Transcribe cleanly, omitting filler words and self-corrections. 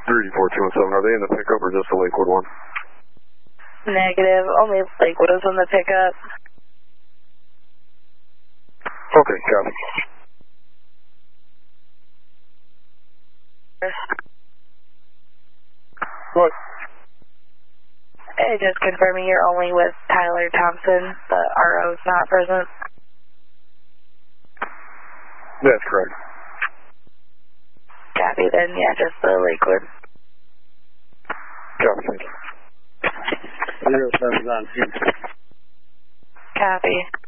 34217, are they in the pickup or just the Lakewood one? Negative, only Lakewood is in the pickup. Okay, copy. What? Hey, just confirming you're only with Tyler Thompson, the RO's not present. That's correct. Copy then, yeah, just the Lakewood. Copy, thank you. 07's on scene. Copy.